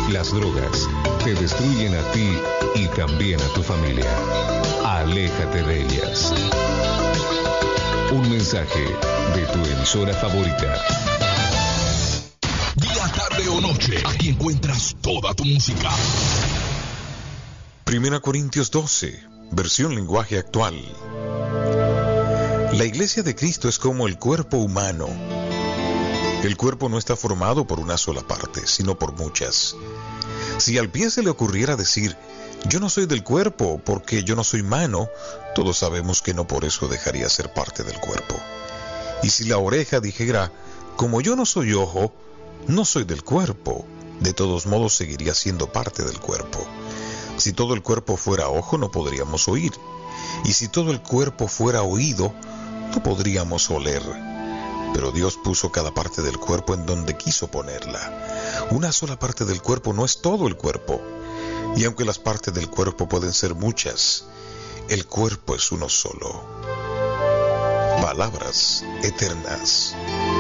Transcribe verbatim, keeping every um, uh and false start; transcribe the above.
Las drogas te destruyen a ti y también a tu familia. Aléjate de ellas. Un mensaje de tu emisora favorita. Día, tarde o noche, aquí encuentras toda tu música. Primera Corintios doce, versión lenguaje actual. La iglesia de Cristo es como el cuerpo humano. El cuerpo no está formado por una sola parte, sino por muchas. Si al pie se le ocurriera decir, yo no soy del cuerpo porque yo no soy mano, todos sabemos que no por eso dejaría ser parte del cuerpo. Y si la oreja dijera, como yo no soy ojo, no soy del cuerpo, de todos modos seguiría siendo parte del cuerpo. Si todo el cuerpo fuera ojo, no podríamos oír. Y si todo el cuerpo fuera oído, no podríamos oler. Pero Dios puso cada parte del cuerpo en donde quiso ponerla. Una sola parte del cuerpo no es todo el cuerpo. Y aunque las partes del cuerpo pueden ser muchas, el cuerpo es uno solo. Palabras eternas.